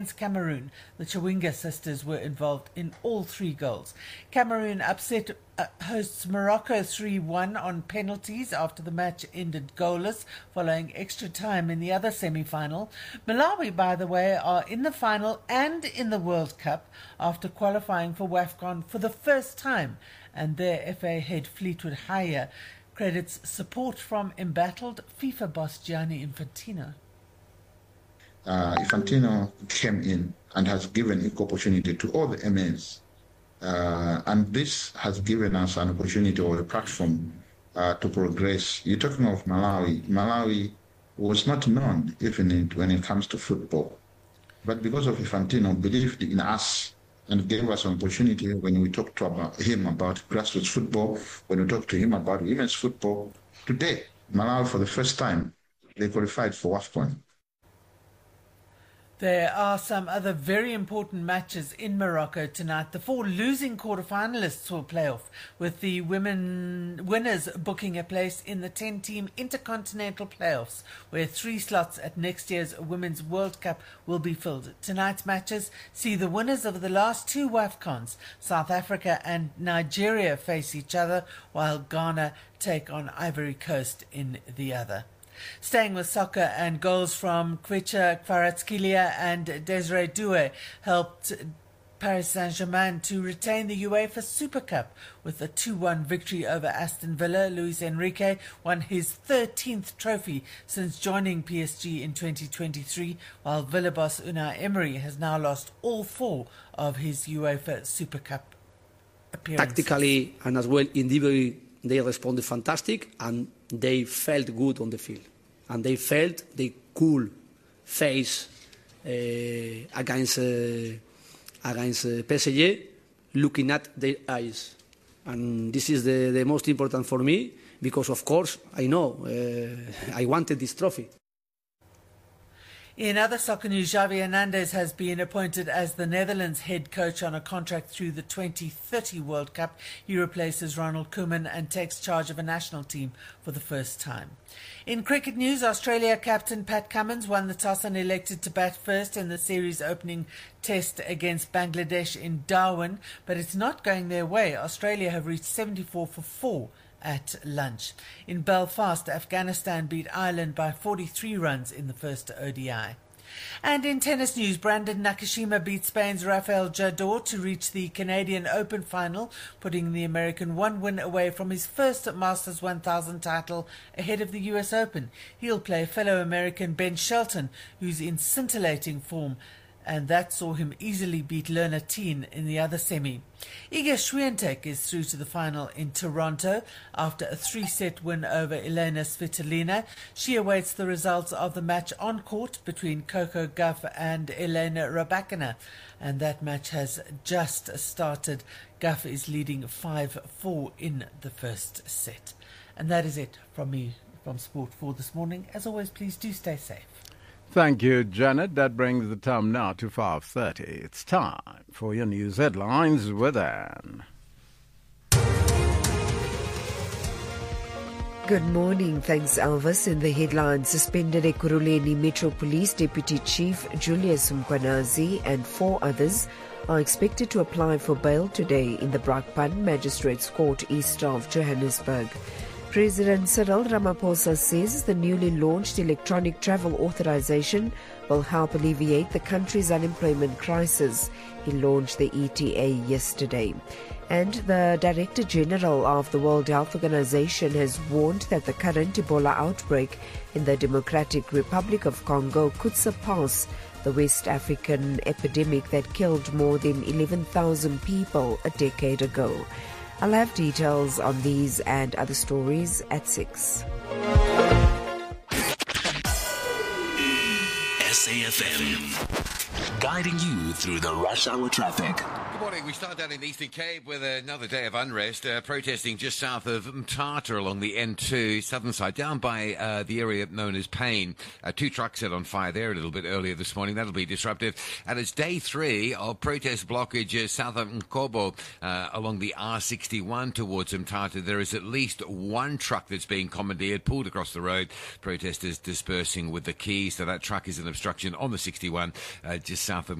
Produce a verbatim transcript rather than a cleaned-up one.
against Cameroon. The Chawinga sisters were involved in all three goals. Cameroon upset uh, hosts Morocco three one on penalties after the match ended goalless following extra time in the other semi-final. Malawi, by the way, are in the final and in the World Cup after qualifying for WAFCON for the first time, and their F A head Fleetwood Haya credits support from embattled FIFA boss Gianni Infantino. Uh, Infantino came in and has given equal opportunity to all the M As. Uh, and this has given us an opportunity or a platform uh, to progress. You're talking of Malawi. Malawi was not known even in, when it comes to football. But because of Infantino, believed in us and gave us an opportunity when we talked to about him about grassroots football, when we talked to him about women's football. Today, Malawi, for the first time, they qualified for WAFCON. There are some other very important matches in Morocco tonight. The four losing quarterfinalists will play off, with the women winners booking a place in the ten-team Intercontinental Playoffs, where three slots at next year's Women's World Cup will be filled. Tonight's matches see the winners of the last two WAFCONs, South Africa and Nigeria, face each other, while Ghana take on Ivory Coast in the other. Staying with soccer, and goals from Kvicha Kvaratskhelia and Desiree Doué helped Paris Saint-Germain to retain the UEFA Super Cup with a two one victory over Aston Villa. Luis Enrique won his thirteenth trophy since joining P S G in twenty twenty-three, while Villa boss Unai Emery has now lost all four of his UEFA Super Cup appearances. Tactically and as well individually, they responded fantastic and they felt good on the field. And they felt they could face uh, against, uh, against uh, P S G looking at their eyes. And this is the, the most important for me because, of course, I know uh, I wanted this trophy. In other soccer news, Xavi Hernandez has been appointed as the Netherlands head coach on a contract through the twenty thirty World Cup. He replaces Ronald Koeman and takes charge of a national team for the first time. In cricket news, Australia captain Pat Cummins won the toss and elected to bat first in the series opening test against Bangladesh in Darwin, but it's not going their way. Australia have reached seventy-four for four at lunch. In Belfast, Afghanistan beat Ireland by forty-three runs in the first O D I. And in tennis news, Brandon Nakashima beat Spain's Rafael Jadot to reach the Canadian Open final, putting the American one win away from his first Masters one thousand title ahead of the U S Open. He'll play fellow American Ben Shelton, who's in scintillating form, and that saw him easily beat Lerner Teen in the other semi. Iga Swiatek is through to the final in Toronto after a three-set win over Elena Svitolina. She awaits the results of the match on court between Coco Gauff and Elena Rybakina, and that match has just started. Gauff is leading five four in the first set. And that is it from me from Sport four this morning. As always, please do stay safe. Thank you, Janet. That brings the time now to five thirty. It's time for your news headlines with Anne. Good morning. Thanks, Elvis. In the headlines, suspended Ekurhuleni Metro Police Deputy Chief Julius Mkwanazi and four others are expected to apply for bail today in the Brakpan Magistrates Court east of Johannesburg. President Cyril Ramaphosa says the newly launched electronic travel authorization will help alleviate the country's unemployment crisis. He launched the E T A yesterday. And the Director General of the World Health Organization has warned that the current Ebola outbreak in the Democratic Republic of Congo could surpass the West African epidemic that killed more than eleven thousand people a decade ago. I'll have details on these and other stories at six. S A F M, guiding you through the rush hour traffic. Good morning. We start down in the Eastern Cape with another day of unrest, uh, protesting just south of Mthatha along the N two southern side, down by uh, the area known as Payne. Uh, two trucks set on fire there a little bit earlier this morning. That'll be disruptive. And it's day three of protest blockage uh, south of Mkobo uh, along the R sixty-one towards Mthatha. There is at least one truck that's being commandeered, pulled across the road. Protesters dispersing with the keys. So that truck is an obstruction on the sixty-one uh, just south of